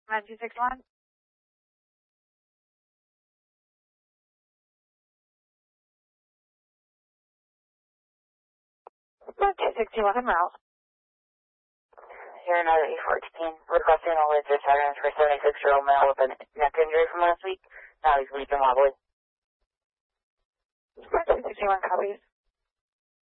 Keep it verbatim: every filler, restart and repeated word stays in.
nine two six one. nine two six one, Route. Here another E fourteen, requesting a laser sirens for seventy-six-year-old male with a neck injury from last week. Now he's weak and wobbly. nine two six one copies.